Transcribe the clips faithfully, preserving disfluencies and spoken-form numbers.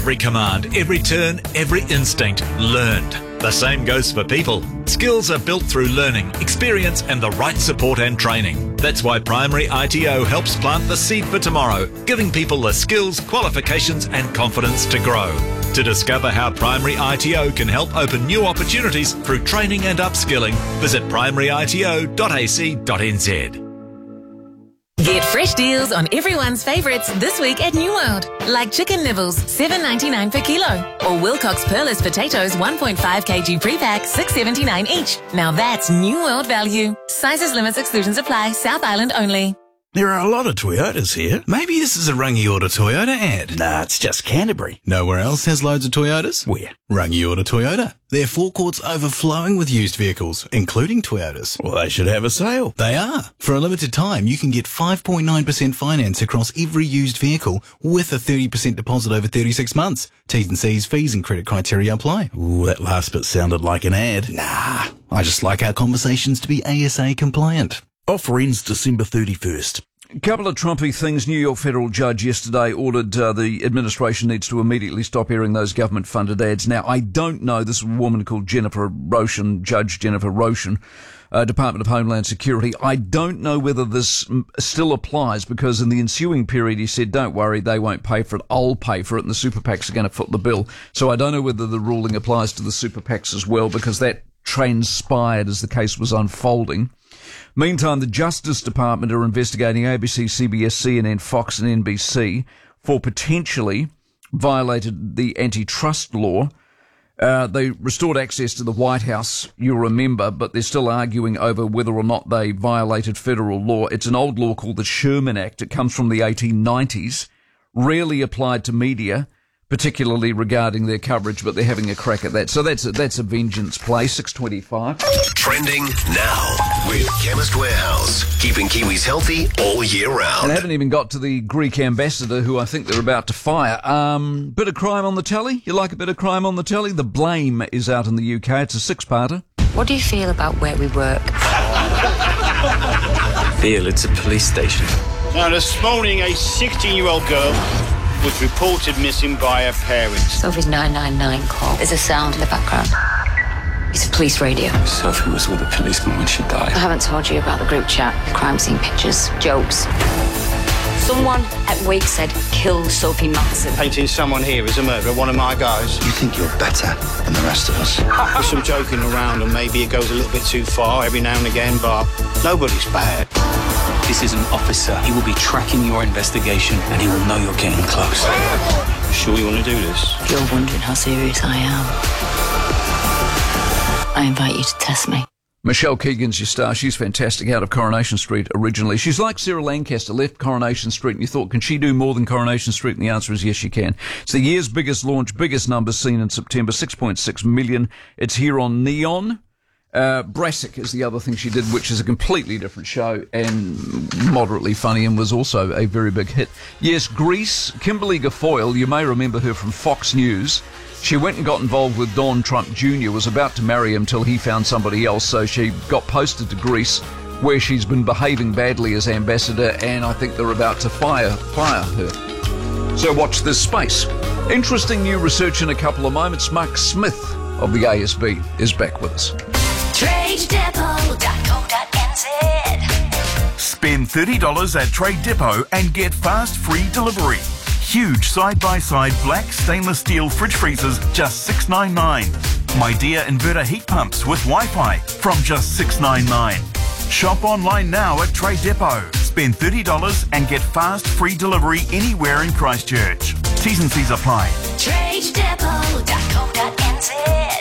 Every command, every turn, every instinct learned. The same goes for people. Skills are built through learning, experience and the right support and training. That's why Primary I T O helps plant the seed for tomorrow, giving people the skills, qualifications and confidence to grow. To discover how Primary I T O can help open new opportunities through training and upskilling, visit primary I T O dot A C dot N Z. Get fresh deals on everyone's favourites this week at New World. Like chicken nibbles, seven ninety-nine per kilo. Or Wilcox Perlis potatoes, one point five kilogram pre-pack, six seventy-nine each. Now that's New World value. Sizes, limits, exclusions apply. South Island only. There are a lot of Toyotas here. Maybe this is a Rangiora Toyota ad. Nah, it's just Canterbury. Nowhere else has loads of Toyotas? Where? Rangiora Toyota. Their forecourt's overflowing with used vehicles, including Toyotas. Well, they should have a sale. They are. For a limited time, you can get five point nine percent finance across every used vehicle with a thirty percent deposit over thirty-six months. T's and C's, fees and credit criteria apply. Ooh, that last bit sounded like an ad. Nah, I just like our conversations to be A S A compliant. Offer ends December thirty-first. A couple of Trumpy things. New York federal judge yesterday ordered uh, the administration needs to immediately stop airing those government-funded ads. Now, I don't know. This is a woman called Jennifer Roshan, Judge Jennifer Roshan, uh, Department of Homeland Security. I don't know whether this still applies because in the ensuing period he said, don't worry, they won't pay for it. I'll pay for it and the super PACs are going to foot the bill. So I don't know whether the ruling applies to the super PACs as well because that transpired as the case was unfolding. Meantime, the Justice Department are investigating A B C, C B S, C N N, Fox and N B C for potentially violated the antitrust law. Uh, they restored access to the White House, you'll remember, but they're still arguing over whether or not they violated federal law. It's an old law called the Sherman Act. It comes from the eighteen nineties, rarely applied to media, particularly regarding their coverage, but they're having a crack at that. So that's a, that's a vengeance play, six twenty-five. Trending now with Chemist Warehouse, keeping Kiwis healthy all year round. And I haven't even got to the Greek ambassador, who I think they're about to fire. Um, bit of crime on the telly? You like a bit of crime on the telly? The Blame is out in the U K. It's a six-parter. What do you feel about where we work? Feel it's a police station. Now, this morning, a sixteen-year-old girl was reported missing by her parents. Sophie's nine nine nine call. There's a sound in the background. It's a police radio. Sophie was with a policeman when she died. I haven't told you about the group chat, crime scene pictures, jokes. Someone at Wake said, kill Sophie Matson. Painting someone here as a murderer, one of my guys. You think you're better than the rest of us? There's some joking around and maybe it goes a little bit too far every now and again, but nobody's bad. This is an officer. He will be tracking your investigation and he will know you're getting close. You sure you want to do this? If you're wondering how serious I am, I invite you to test me. Michelle Keegan's your star. She's fantastic, out of Coronation Street originally. She's like Sarah Lancaster, left Coronation Street, and you thought, can she do more than Coronation Street? And the answer is yes, she can. It's the year's biggest launch, biggest numbers seen in September, six point six million. It's here on Neon. Uh, Brassic is the other thing she did, which is a completely different show and moderately funny and was also a very big hit. Yes, Grease, Kimberly Guilfoyle, you may remember her from Fox News. She went and got involved with Don Trump Junior, was about to marry him till he found somebody else, so she got posted to Greece, where she's been behaving badly as ambassador, and I think they're about to fire, fire her. So watch this space. Interesting new research in a couple of moments. Mark Smith of the A S B is back with us. trade depot dot co dot n z. Spend thirty dollars at Trade Depot and get fast free delivery. Huge side-by-side black stainless steel fridge freezers, just six ninety-nine. My Dear inverter heat pumps with Wi-Fi from just six ninety-nine. Shop online now at Trade Depot. Spend thirty dollars and get fast free delivery anywhere in Christchurch. T's and C's apply. trade depot dot co dot n z.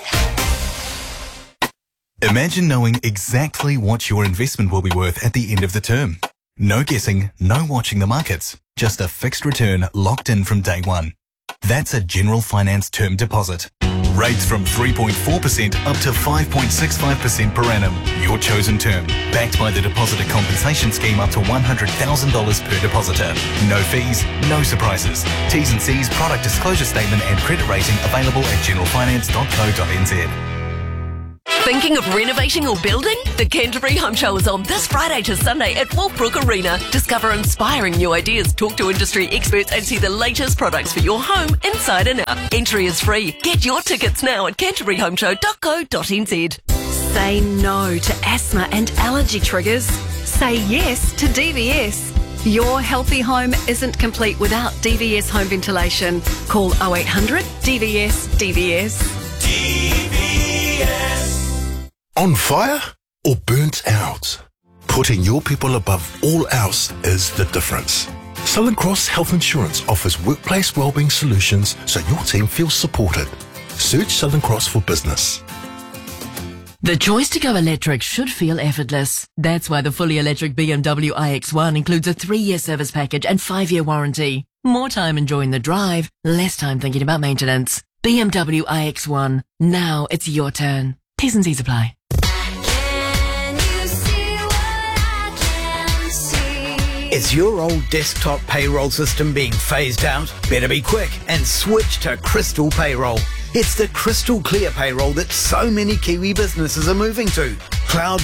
Imagine knowing exactly what your investment will be worth at the end of the term. No guessing, no watching the markets. Just a fixed return locked in from day one. That's a General Finance term deposit. Rates from three point four percent up to five point six five percent per annum. Your chosen term. Backed by the Depositor Compensation Scheme up to one hundred thousand dollars per depositor. No fees, no surprises. T's and C's, product disclosure statement and credit rating available at general finance dot co dot n z. Thinking of renovating or building? The Canterbury Home Show is on this Friday to Sunday at Wolfbrook Arena. Discover inspiring new ideas, talk to industry experts and see the latest products for your home inside and out. Entry is free. Get your tickets now at canterbury home show dot co dot n z. Say no to asthma and allergy triggers. Say yes to D V S. Your healthy home isn't complete without D V S home ventilation. Call oh eight hundred D V S D V S. D V S. On fire or burnt out? Putting your people above all else is the difference. Southern Cross Health Insurance offers workplace wellbeing solutions so your team feels supported. Search Southern Cross for business. The choice to go electric should feel effortless. That's why the fully electric B M W i X one includes a three-year service package and five-year warranty. More time enjoying the drive, less time thinking about maintenance. B M W i X one. Now it's your turn. T's and C's apply. Is your old desktop payroll system being phased out? Better be quick and switch to Crystal Payroll. It's the crystal clear payroll that so many Kiwi businesses are moving to. Cloud